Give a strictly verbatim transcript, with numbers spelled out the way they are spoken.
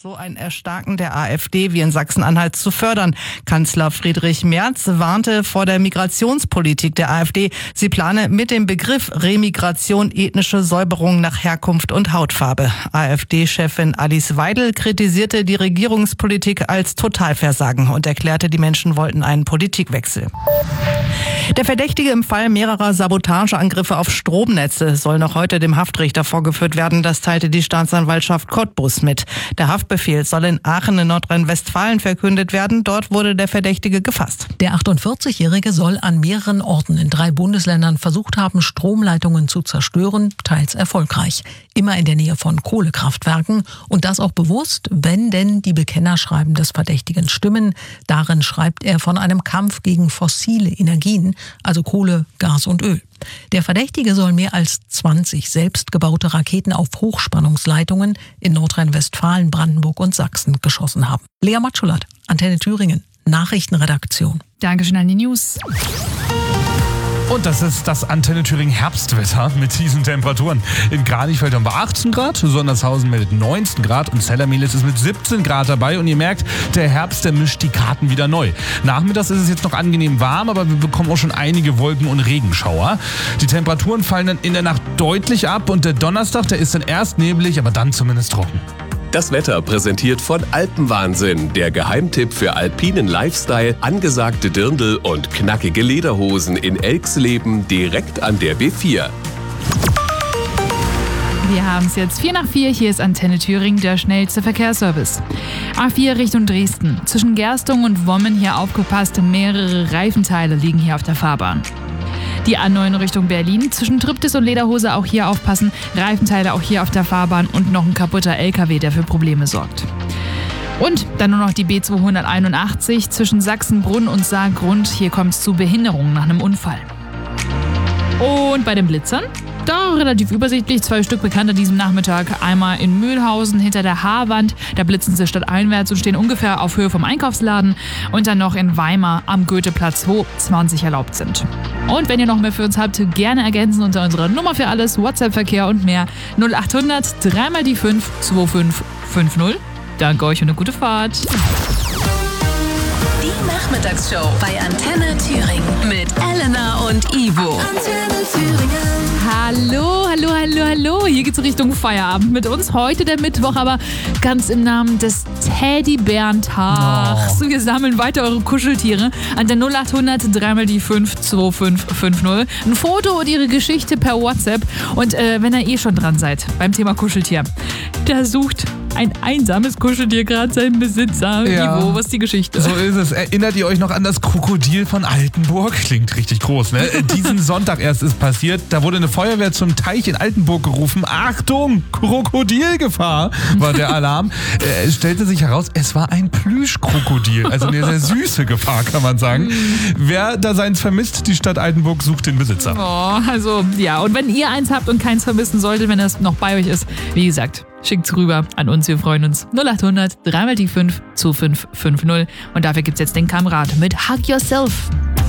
so ein Erstarken der AfD wie in Sachsen-Anhalt zu fördern. Kanzler Friedrich Merz warnte vor der Migrationspolitik der AfD. Sie plane mit dem Begriff Remigration ethnische Säuberung nach Herkunft und Hautfarbe. AfD-Chefin Alice Weidel kritisierte die Regierungspolitik als Totalversagen und erklärte, die Menschen wollten einen Politikwechsel. Der Verdächtige im Fall mehrerer Sabotageangriffe auf Stromnetze soll noch heute dem Haftrichter vorgeführt werden. Das teilte die Staatsanwaltschaft Cottbus mit. Der Haftbefehl soll in Aachen in Nordrhein-Westfalen verkündet werden. Dort wurde der Verdächtige gefasst. Der achtundvierzigjährige soll an mehreren Orten in drei Bundesländern versucht haben, Stromleitungen zu zerstören, teils erfolgreich. Immer in der Nähe von Kohlekraftwerken und das auch bewusst, wenn denn die Bekennerschreiben des Verdächtigen stimmen. Darin schreibt er von einem Kampf gegen fossile Energien, also Kohle, Gas und Öl. Der Verdächtige soll mehr als zwanzig selbstgebaute Raketen auf Hochspannungsleitungen in Nordrhein-Westfalen, Brandenburg und Sachsen geschossen haben. Lea Matschulat, Antenne Thüringen, Nachrichtenredaktion. Dankeschön an die News. Und das ist das Antenne Thüringen Herbstwetter mit diesen Temperaturen. In Kranichfeld haben wir achtzehn Grad, Sondershausen meldet neunzehn Grad und Zellermelis ist mit siebzehn Grad dabei. Und ihr merkt, der Herbst, der mischt die Karten wieder neu. Nachmittags ist es jetzt noch angenehm warm, aber wir bekommen auch schon einige Wolken- und Regenschauer. Die Temperaturen fallen dann in der Nacht deutlich ab und der Donnerstag, der ist dann erst neblig, aber dann zumindest trocken. Das Wetter präsentiert von Alpenwahnsinn, der Geheimtipp für alpinen Lifestyle, angesagte Dirndl und knackige Lederhosen in Elxleben direkt an der B vier. Wir haben es jetzt vier nach vier. Hier ist Antenne Thüringen, der schnellste Verkehrsservice. A vier Richtung Dresden. Zwischen Gerstung und Wommen hier aufgepasst, mehrere Reifenteile liegen hier auf der Fahrbahn. Die A neun Richtung Berlin. Zwischen Triptis und Lederhose auch hier aufpassen. Reifenteile auch hier auf der Fahrbahn und noch ein kaputter L K W, der für Probleme sorgt. Und dann nur noch die B zweihunderteinundachtzig zwischen Sachsenbrunn und Saargrund. Hier kommt es zu Behinderungen nach einem Unfall. Und bei den Blitzern? Da relativ übersichtlich, zwei Stück bekannt an diesem Nachmittag. Einmal in Mühlhausen hinter der Haarwand, da blitzen sie stadteinwärts und stehen ungefähr auf Höhe vom Einkaufsladen. Und dann noch in Weimar am Goetheplatz, wo zwanzig erlaubt sind. Und wenn ihr noch mehr für uns habt, gerne ergänzen unter unserer Nummer für alles, WhatsApp-Verkehr und mehr null achthundert drei mal die fünf zwei fünf fünf null. Danke euch und eine gute Fahrt. Die Nachmittagsshow bei Antenne Thüringen mit Elena und Ivo. Antenne Thüringen. Hallo, hallo, hallo, hallo. Hier geht's Richtung Feierabend mit uns. Heute der Mittwoch, aber ganz im Namen des Teddybären-Tags. Oh. Wir sammeln weiter eure Kuscheltiere an der null achthundert drei mal die fünf zwei fünf fünf null. Ein Foto und ihre Geschichte per WhatsApp. Und äh, wenn ihr eh schon dran seid beim Thema Kuscheltier, da sucht ein einsames Kuscheltier gerade seinen Besitzer. Ja. Ivo, was ist die Geschichte? So ist es. Erinnert ihr euch noch an das Krokodil von Altenburg? Klingt richtig groß, ne? Diesen Sonntag erst ist passiert. Da wurde eine Feuerwehr zum Teich in Altenburg gerufen. Achtung, Krokodilgefahr war der Alarm. Es stellte sich heraus, es war ein Plüschkrokodil. Also eine sehr süße Gefahr, kann man sagen. Wer da seins vermisst, die Stadt Altenburg sucht den Besitzer. Oh, also ja. Und wenn ihr eins habt und keins vermissen solltet, wenn es noch bei euch ist, wie gesagt, schickt's rüber an uns, wir freuen uns. null achthundert drei mal die fünf zwei fünf fünf null. Und dafür gibt's jetzt den Kamerad mit Hug Yourself.